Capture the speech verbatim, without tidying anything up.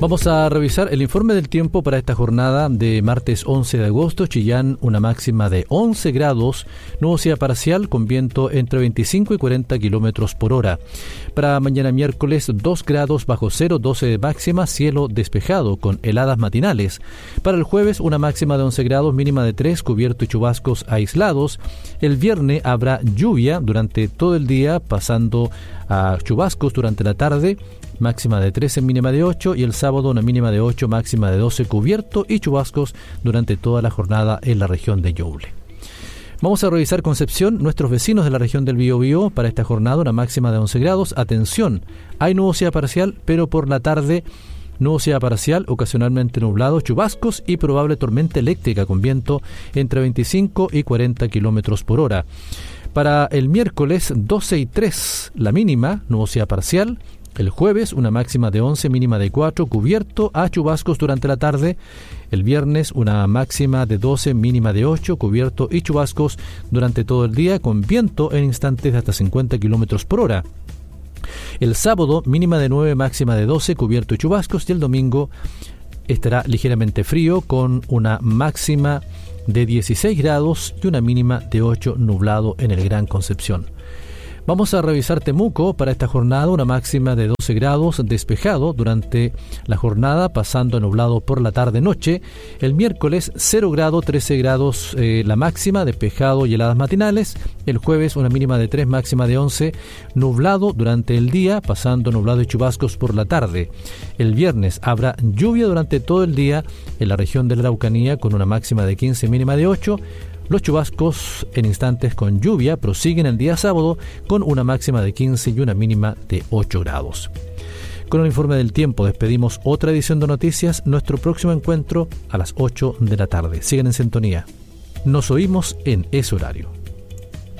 Vamos a revisar el informe del tiempo para esta jornada de martes once de agosto. Chillán, una máxima de once grados, nubosidad parcial con viento entre veinticinco y cuarenta kilómetros por hora. Para mañana miércoles, dos grados bajo cero, doce de máxima, cielo despejado con heladas matinales. Para el jueves, una máxima de once grados, mínima de tres, cubierto y chubascos aislados. El viernes habrá lluvia durante todo el día, pasando a chubascos durante la tarde. Máxima de trece, mínima de ocho, y el sábado una mínima de ocho, máxima de doce, cubierto y chubascos durante toda la jornada en la región de Ñuble. Vamos a revisar Concepción, nuestros vecinos de la región del Biobío. Para esta jornada una máxima de once grados. Atención, hay nubosidad parcial, pero por la tarde nubosidad parcial, ocasionalmente nublado, chubascos y probable tormenta eléctrica con viento entre veinticinco y cuarenta kilómetros por hora. Para el miércoles, doce y tres la mínima, nubosidad parcial. El jueves, una máxima de once, mínima de cuatro, cubierto a chubascos durante la tarde. El viernes, una máxima de doce, mínima de ocho, cubierto y chubascos durante todo el día, con viento en instantes de hasta cincuenta kilómetros por hora. El sábado, mínima de nueve, máxima de doce, cubierto y chubascos. Y el domingo estará ligeramente frío, con una máxima de dieciséis grados y una mínima de ocho, nublado en el Gran Concepción. Vamos a revisar Temuco para esta jornada, una máxima de doce grados, despejado durante la jornada, pasando a nublado por la tarde-noche. El miércoles, cero grados, trece grados eh, la máxima, despejado y heladas matinales. El jueves, una mínima de tres, máxima de once, nublado durante el día, pasando nublado y chubascos por la tarde. El viernes habrá lluvia durante todo el día en la región de la Araucanía, con una máxima de quince, mínima de ocho. Los chubascos en instantes con lluvia prosiguen el día sábado con una máxima de quince y una mínima de ocho grados. Con el informe del tiempo despedimos otra edición de noticias. Nuestro próximo encuentro a las ocho de la tarde. Sigan en sintonía. Nos oímos en ese horario.